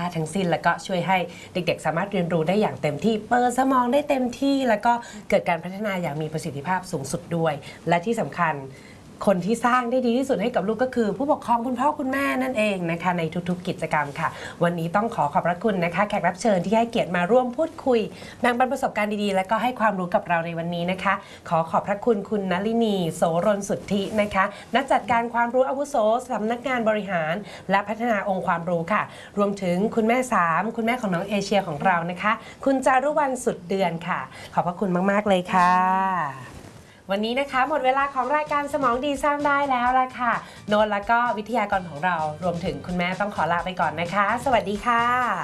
ติทั้งสิ้นแล้วก็ช่วยให้เด็กๆสามารถเรียนรู้ได้อย่างเต็มที่เปิดสมองได้เต็มที่แล้วก็เกิดการพัฒนาอย่างมีประสิทธิภาพสูงสุดด้วยและที่สำคัญคนที่สร้างได้ดีที่สุดให้กับลูกก็คือผู้ปกครองคุณพ่อคุณแม่นั่นเองนะคะในทุกๆกิจกรรมค่ะวันนี้ต้องขอบพระคุณนะคะแขกรับเชิญที่ให้เกียรติมาร่วมพูดคุยแบ่งปันประสบการณ์ดีๆและก็ให้ความรู้กับเราในวันนี้นะคะขอบพระคุณคุณนลินีโสรนสุทธินะคะนักจัดการความรู้อาวุโสสำนักงานบริหารและพัฒนาองค์ความรู้ค่ะรวมถึงคุณแม่3คุณแม่ของน้องเอเชียของเรานะคะคุณจารุวรรณสุดเดือนค่ะขอบพระคุณมากๆเลยค่ะวันนี้นะคะหมดเวลาของรายการสมองดีสร้างได้แล้วล่ะค่ะโนนแล้วก็วิทยากรของเรารวมถึงคุณแม่ต้องขอลาไปก่อนนะคะสวัสดีค่ะ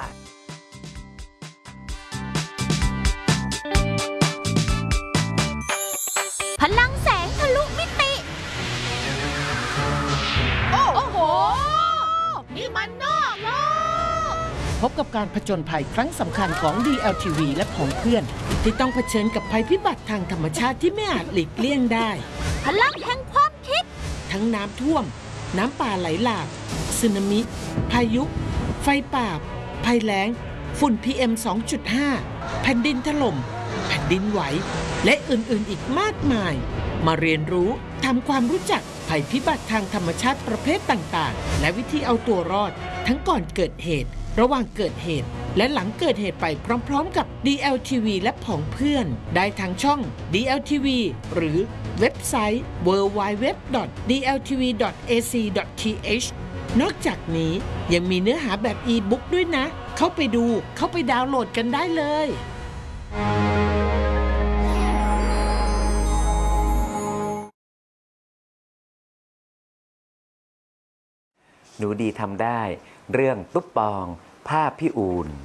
พลังแสงทะลุมิติโอ้โหนี่มันนอกโลกพบกับการผจญภัยครั้งสำคัญของ DLTV และผองเพื่อนที่ต้องเผชิญกับภัยพิบัติทางธรรมชาติที่ไม่อาจหลีกเลี่ยงได้พลังแห่งความคิดทั้งน้ำท่วมน้ำป่าไหลหลากสึนามิพายุไฟป่าภัยแล้งฝุ่น PM 2.5 แผ่นดินถล่มแผ่นดินไหวและอื่นๆอีกมากมายมาเรียนรู้ทำความรู้จักภัยพิบัติทางธรรมชาติประเภทต่างๆและวิธีเอาตัวรอดทั้งก่อนเกิดเหตุระหว่างเกิดเหตุและหลังเกิดเหตุไปพร้อมๆกับ DLTV และผองเพื่อนได้ทางช่อง DLTV หรือเว็บไซต์ www.dltv.ac.th นอกจากนี้ยังมีเนื้อหาแบบอีบุ๊กด้วยนะเข้าไปดูเข้าไปดาวน์โหลดกันได้เลยหนูดีทำได้เรื่องตุ๊บปองภาพพี่อูน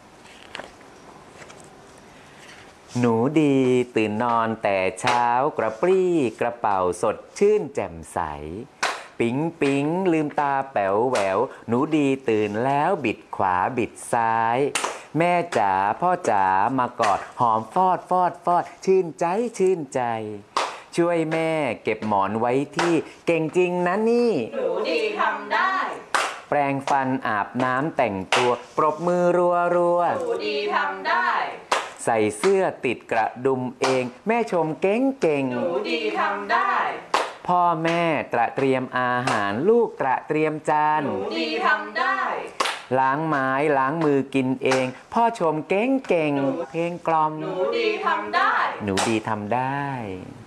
หนูดีตื่นนอนแต่เช้ากระปรี้กระเป๋าสดชื่นแจ่มใสปิ๊งปิ๊งลืมตาแป๋วแหววหนูดีตื่นแล้วบิดขวาบิดซ้ายแม่จ๋าพ่อจ๋ามากอดหอมฟอดฟอดฟอดชื่นใจชื่นใจช่วยแม่เก็บหมอนไว้ที่เก่งจริงนะนี่หนูดีทำได้แปรงฟันอาบน้ำแต่งตัวปรบมือรัวรัวหนูดีทำได้ใส่เสื้อติดกระดุมเองแม่ชมเก่งเก่งหนูดีทำได้พ่อแม่ตระเตรียมอาหารลูกตระเตรียมจานหนูดีทำได้ล้างไม้ล้างมือกินเองพ่อชมเก่งเก่งเพลงกล่อมหนูดีทำได้หนูดีทำได้